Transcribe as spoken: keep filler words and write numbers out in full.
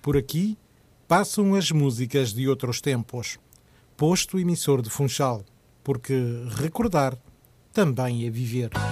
Por aqui passam as músicas de outros tempos. Posto emissor de Funchal, porque recordar também é viver.